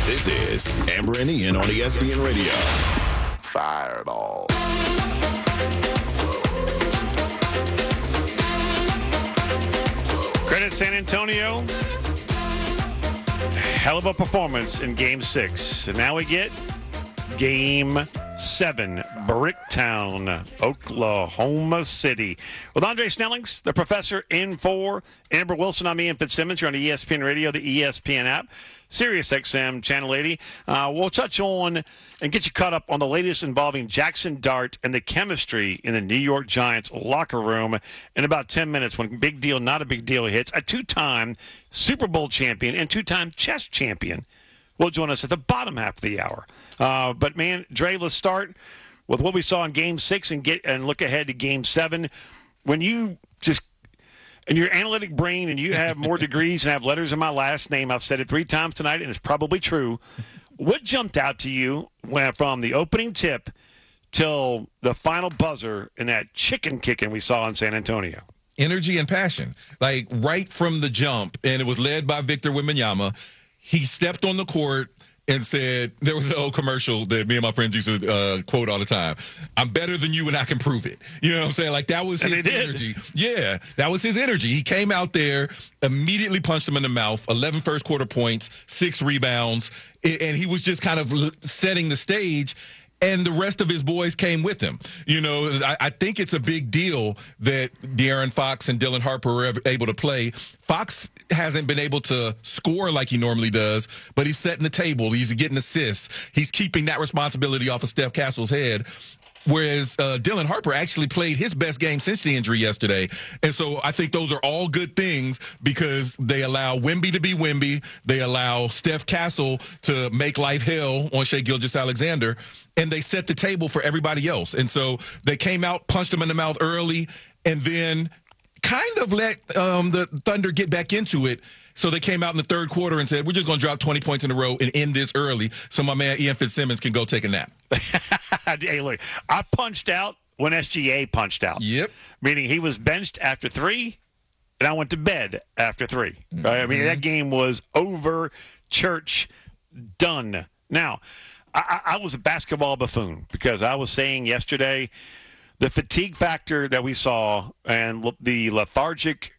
This is Amber and Ian on ESPN Radio. Fireball. Credit San Antonio. Hell of a performance in Game 6. And now we get Game 7, Bricktown, Oklahoma City. With Andre Snellings, the professor, in for Amber Wilson. I'm Ian Fitzsimmons. You're on ESPN Radio, the ESPN app, Sirius XM, Channel 80. We'll touch on and get you caught up on the latest involving Jackson Dart and the chemistry in the New York Giants locker room in about 10 minutes when Big Deal, Not a Big Deal hits. A two-time Super Bowl champion and two-time chess champion will join us at the bottom half of the hour. But, man, Dre, let's start with what we saw in Game 6 and look ahead to Game 7. When you just in your analytic brain and you have more degrees and have letters in my last name, I've said it 3 times tonight, and it's probably true. What jumped out to you from the opening tip till the final buzzer in that chicken kicking we saw in San Antonio? Energy and passion, like right from the jump, and it was led by Victor Wembanyama. He stepped on the court and said, there was an old commercial that me and my friends used to quote all the time, "I'm better than you and I can prove it." You know what I'm saying? Like, that was his energy. Yeah, that was his energy. He came out there, immediately punched him in the mouth, 11 first quarter points, 6 rebounds, and he was just kind of setting the stage. And the rest of his boys came with him. You know, I think it's a big deal that De'Aaron Fox and Dylan Harper were able to play. Fox hasn't been able to score like he normally does, but he's setting the table. He's getting assists. He's keeping that responsibility off of Steph Castle's head. Whereas Dylan Harper actually played his best game since the injury yesterday. And so I think those are all good things because they allow Wemby to be Wemby. They allow Steph Castle to make life hell on Shai Gilgeous-Alexander. And they set the table for everybody else. And so they came out, punched him in the mouth early, and then kind of let the Thunder get back into it. So they came out in the third quarter and said, we're just going to drop 20 points in a row and end this early so my man Ian Fitzsimmons can go take a nap. Hey, look, I punched out when SGA punched out. Yep. Meaning he was benched after 3, and I went to bed after 3. Right? I mean, that game was over, church, done. Now, I was a basketball buffoon because I was saying yesterday the fatigue factor that we saw and the lethargic,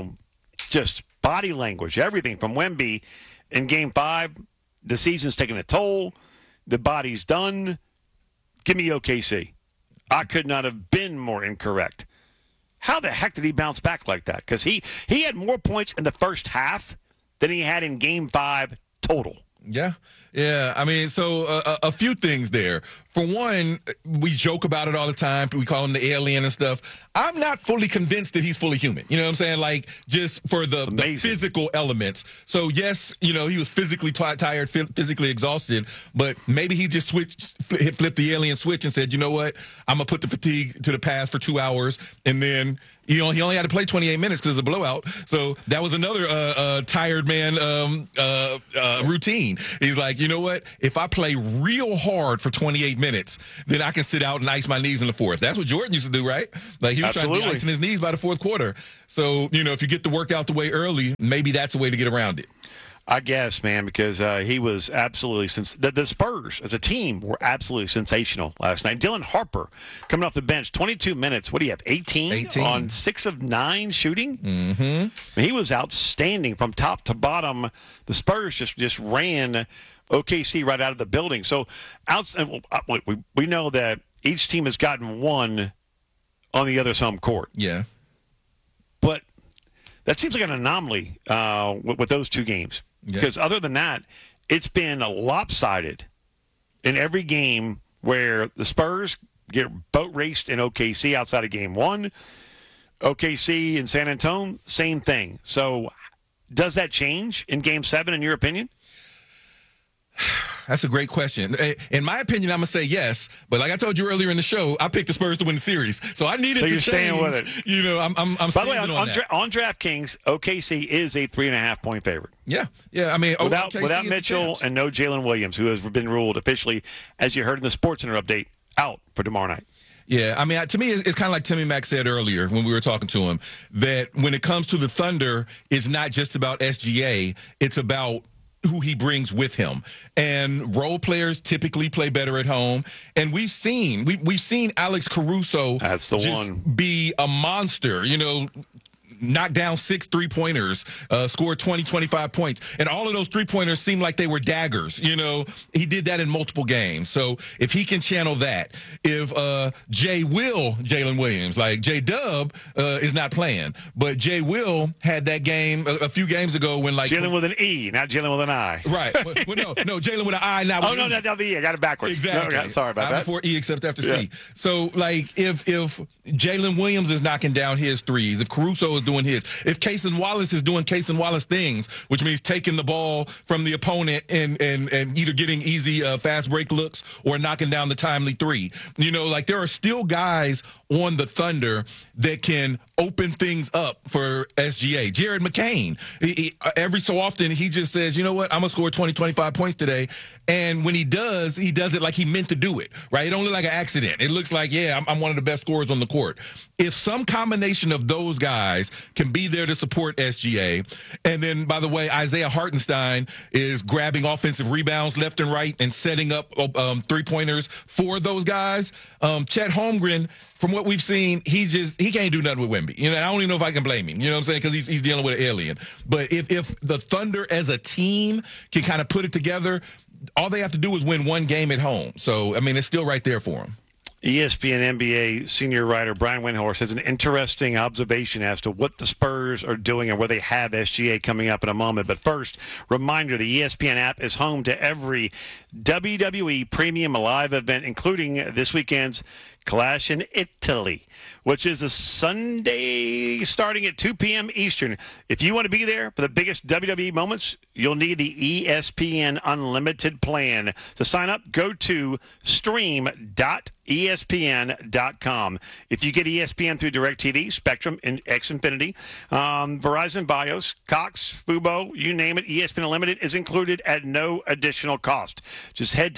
just body language, everything from Wemby in Game 5, the season's taking a toll. The body's done. Give me OKC. I could not have been more incorrect. How the heck did he bounce back like that? Because he had more points in the first half than he had in Game 5 total. Yeah. I mean, so a few things there. For one, we joke about it all the time. We call him the alien and stuff. I'm not fully convinced that he's fully human. You know what I'm saying? Like, just for the physical elements. So, yes, he was physically tired, physically exhausted, but maybe he just flipped the alien switch and said, you know what? I'm going to put the fatigue to the past for 2 hours, and then he only had to play 28 minutes because of a blowout. So that was another tired man routine. He's like, you know what? If I play real hard for 28 minutes, then I can sit out and ice my knees in the fourth. That's what Jordan used to do, right? Like, he was trying to be icing his knees by the fourth quarter. So, if you get the work out the way early, maybe that's a way to get around it. I guess, man, because he was absolutely the Spurs as a team were absolutely sensational last night. Dylan Harper coming off the bench, 22 minutes. What do you have? 18 on 6 of 9 shooting. Mm-hmm. He was outstanding from top to bottom. The Spurs just ran OKC right out of the building. So we know that each team has gotten one on the other's home court. Yeah, but that seems like an anomaly with those 2 games. Because other than that, it's been lopsided in every game where the Spurs get boat raced in OKC outside of Game 1. OKC in San Antonio, same thing. So does that change in Game 7, in your opinion? That's a great question. In my opinion, I'm going to say yes. But like I told you earlier in the show, I picked the Spurs to win the series. So I needed to change. So you're staying with it. I'm By the way, on DraftKings, OKC is a 3.5-point favorite. Yeah. I mean, without Mitchell and no Jalen Williams, who has been ruled officially, as you heard in the SportsCenter update, out for tomorrow night. Yeah, I mean, to me, it's kind of like Timmy Mack said earlier when we were talking to him, that when it comes to the Thunder, it's not just about SGA. It's about who he brings with him. And role players typically play better at home. And we've seen Alex Caruso be a monster, knocked down 6 3-pointers, scored 20, 25 points. And all of those 3-pointers seemed like they were daggers. He did that in multiple games. So if he can channel that, if Jalen Williams, like J-Dub is not playing, but Jay Will had that game a few games ago when Jalen with an E, not Jalen with an I. Right. No, Jalen with an I, not with an E. No, the E. I got it backwards. Exactly. No, sorry about I that. Before E except after C. So, if Jalen Williams is knocking down his threes, if Caruso is doing his, if Cason Wallace is doing Cason Wallace things, which means taking the ball from the opponent and either getting easy fast break looks or knocking down the timely three. There are still guys on the Thunder that can open things up for SGA. Jared McCain, every so often he just says, you know what, I'm going to score 20, 25 points today. And when he does it like he meant to do it, right? It don't look like an accident. It looks like, I'm one of the best scorers on the court. If some combination of those guys can be there to support SGA, and then, by the way, Isaiah Hartenstein is grabbing offensive rebounds left and right and setting up three-pointers for those guys. Chet Holmgren, from what we've seen, he can't do nothing with Wemby. I don't even know if I can blame him. You know what I'm saying? Because he's dealing with an alien. But if the Thunder as a team can kind of put it together, all they have to do is win one game at home. So, it's still right there for them. ESPN NBA senior writer Brian Windhorst has an interesting observation as to what the Spurs are doing and where they have SGA coming up in a moment. But first, reminder, the ESPN app is home to every WWE Premium Live event, including this weekend's Clash in Italy, which is a Sunday starting at 2 p.m. Eastern. If you want to be there for the biggest WWE moments, you'll need the ESPN Unlimited plan. To sign up, go to stream.espn.com. If you get ESPN through DirecTV, Spectrum, and Xfinity, Verizon, Bios, Cox, Fubo, you name it, ESPN Unlimited is included at no additional cost. Just head to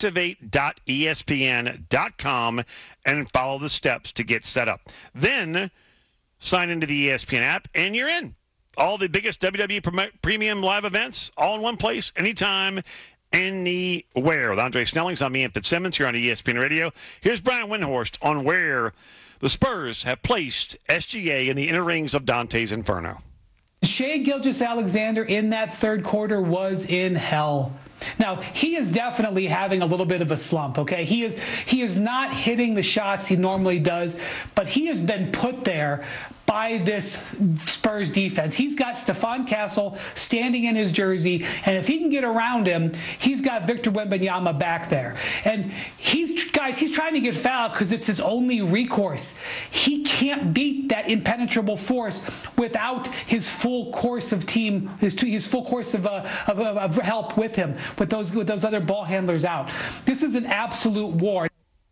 activate.espn.com and follow the steps to get set up. Then sign into the ESPN app, and you're in. All the biggest WWE Premium Live events, all in one place, anytime, anywhere. With Andre Snellings, I'm Ian Fitzsimmons here on ESPN Radio. Here's Brian Windhorst on where the Spurs have placed SGA in the inner rings of Dante's Inferno. Shai Gilgeous-Alexander in that third quarter was in hell. Now, he is definitely having a little bit of a slump, okay? He is not hitting the shots he normally does, but he has been put there by this Spurs defense. He's got Stephon Castle standing in his jersey, and if he can get around him, he's got Victor Wembanyama back there. And he's trying to get fouled because it's his only recourse. He can't beat that impenetrable force without his full course of team, his full course of help with him, with those other ball handlers out. This is an absolute war.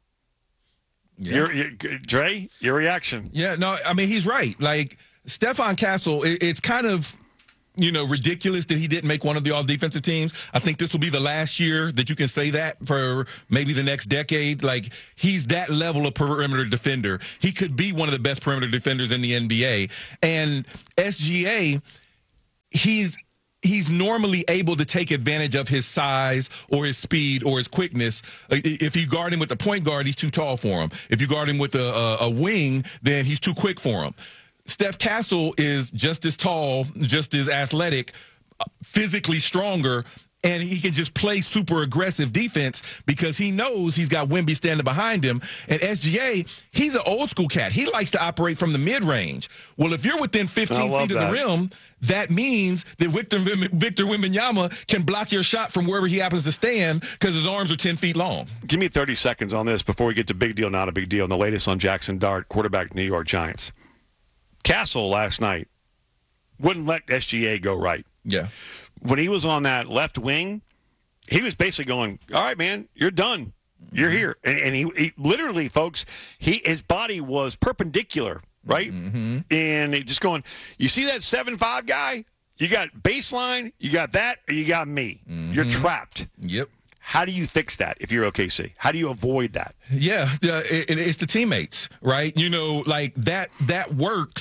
Yeah. Dre, your reaction? Yeah, no, he's right. Like, Stephon Castle, it's kind of, ridiculous that he didn't make one of the all-defensive teams. I think this will be the last year that you can say that for maybe the next decade. Like, he's that level of perimeter defender. He could be one of the best perimeter defenders in the NBA. And SGA, he's normally able to take advantage of his size or his speed or his quickness. If you guard him with the point guard, he's too tall for him. If you guard him with a wing, then he's too quick for him. Steph Castle is just as tall, just as athletic, physically stronger, and he can just play super aggressive defense because he knows he's got Wemby standing behind him. And SGA, he's an old school cat. He likes to operate from the mid-range. Well, if you're within 15 feet of the rim, that means that Victor Wembanyama can block your shot from wherever he happens to stand because his arms are 10 feet long. Give me 30 seconds on this before we get to big deal, not a big deal, and the latest on Jackson Dart, quarterback New York Giants. Castle last night wouldn't let SGA go right. Yeah. When he was on that left wing, he was basically going, all right, man, you're done. You're here. And he literally, folks, his body was perpendicular, right? Mm-hmm. And he just going, you see that 7'5" guy? You got baseline, you got that, or you got me. Mm-hmm. You're trapped. Yep. How do you fix that if you're OKC? How do you avoid that? Yeah, it's the teammates, right? Like that works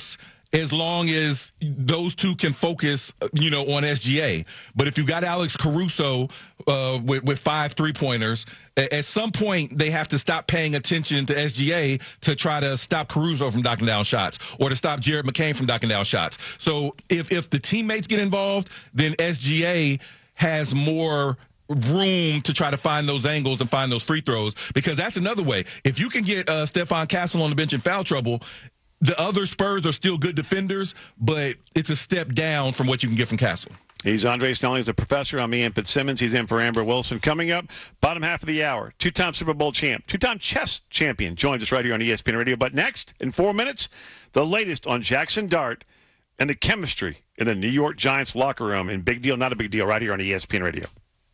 as long as those two can focus, on SGA. But if you got Alex Caruso with 5 3-pointers, at some point they have to stop paying attention to SGA to try to stop Caruso from knocking down shots or to stop Jared McCain from knocking down shots. So if the teammates get involved, then SGA has more room to try to find those angles and find those free throws, because that's another way. If you can get Stephon Castle on the bench in foul trouble, the other Spurs are still good defenders, but it's a step down from what you can get from Castle. He's Andre Snelling. He's a professor. I'm Ian Fitzsimmons. He's in for Amber Wilson. Coming up, bottom half of the hour, 2-time Super Bowl champ, 2-time chess champion joins us right here on ESPN Radio. But next, in 4 minutes, the latest on Jackson Dart and the chemistry in the New York Giants locker room. And big deal, not a big deal, right here on ESPN Radio.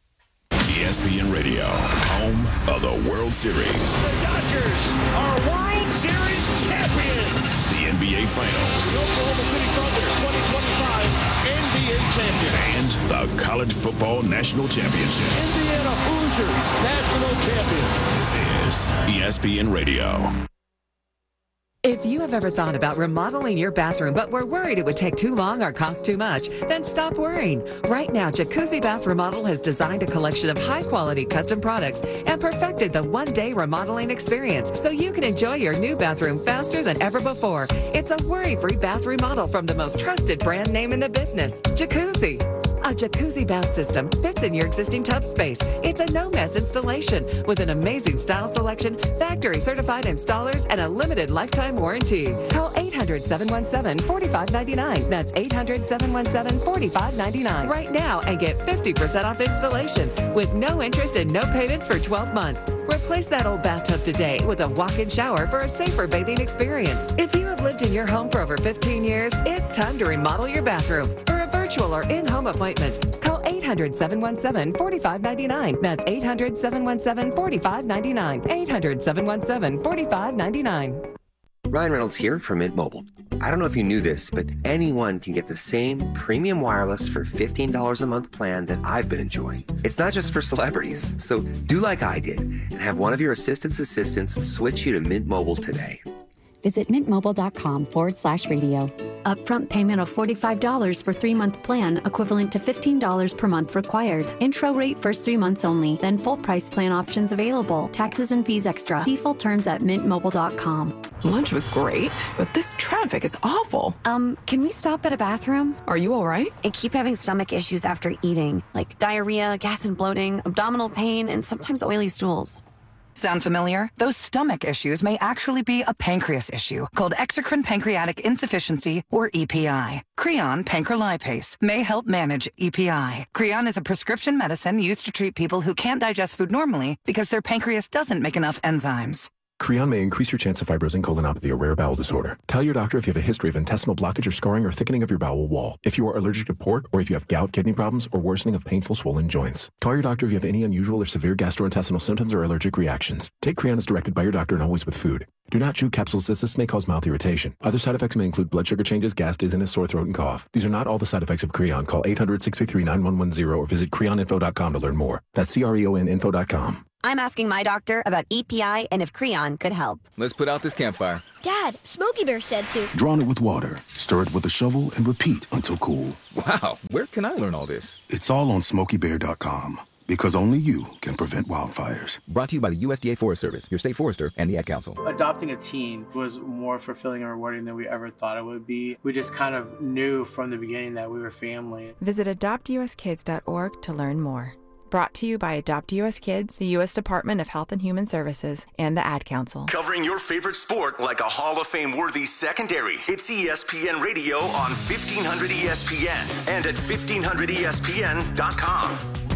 ESPN Radio, home of the World Series. The Dodgers are World Series champions. The NBA Finals. The Oklahoma City Thunder 2025 NBA champion. And the College Football National Championship. Indiana Hoosiers national champions. This is ESPN Radio. If you have ever thought about remodeling your bathroom but were worried it would take too long or cost too much, then stop worrying. Right now, Jacuzzi Bath Remodel has designed a collection of high-quality custom products and perfected the one-day remodeling experience so you can enjoy your new bathroom faster than ever before. It's a worry-free bath remodel from the most trusted brand name in the business, Jacuzzi. A jacuzzi bath system fits in your existing tub space. It's a no-mess installation with an amazing style selection, factory-certified installers, and a limited lifetime warranty. Call 800-717-4599. That's 800-717-4599 right now and get 50% off installations with no interest and no payments for 12 months. Replace that old bathtub today with a walk-in shower for a safer bathing experience. If you have lived in your home for over 15 years, it's time to remodel your bathroom. For a virtual or in-home appointment, call 800-717-4599. That's 800-717-4599. 800-717-4599. Ryan Reynolds here from Mint Mobile. I don't know if you knew this, but anyone can get the same premium wireless for $15 a month plan that I've been enjoying. It's not just for celebrities, so do like I did and have one of your assistants switch you to Mint Mobile today. Visit mintmobile.com/radio. Upfront payment of $45 for 3-month plan, equivalent to $15 per month required. Intro rate first 3 months only, then full price plan options available. Taxes and fees extra. See full terms at mintmobile.com. Lunch was great, but this traffic is awful. Can we stop at a bathroom? Are you all right? I keep having stomach issues after eating, like diarrhea, gas and bloating, abdominal pain, and sometimes oily stools. Sound familiar? Those stomach issues may actually be a pancreas issue called exocrine pancreatic insufficiency, or EPI. Creon pancrelipase may help manage EPI. Creon is a prescription medicine used to treat people who can't digest food normally because their pancreas doesn't make enough enzymes. Creon may increase your chance of fibrosing colonopathy, a rare bowel disorder. Tell your doctor if you have a history of intestinal blockage or scarring or thickening of your bowel wall, if you are allergic to pork, or if you have gout, kidney problems, or worsening of painful swollen joints. Call your doctor if you have any unusual or severe gastrointestinal symptoms or allergic reactions. Take Creon as directed by your doctor and always with food. Do not chew capsules as this may cause mouth irritation. Other side effects may include blood sugar changes, gas, dizziness, sore throat, and cough. These are not all the side effects of Creon. Call 800-633-9110 or visit creoninfo.com to learn more. That's CREONinfo.com. I'm asking my doctor about EPI and if Creon could help. Let's put out this campfire. Dad, Smokey Bear said to. Drown it with water, stir it with a shovel, and repeat until cool. Wow, where can I learn all this? It's all on SmokeyBear.com. Because only you can prevent wildfires. Brought to you by the USDA Forest Service, your state forester, and the Ad Council. Adopting a teen was more fulfilling and rewarding than we ever thought it would be. We just kind of knew from the beginning that we were family. Visit adoptuskids.org to learn more. Brought to you by Adopt US Kids, the U.S. Department of Health and Human Services, and the Ad Council. Covering your favorite sport like a Hall of Fame-worthy secondary. It's ESPN Radio on 1500 ESPN and at 1500ESPN.com.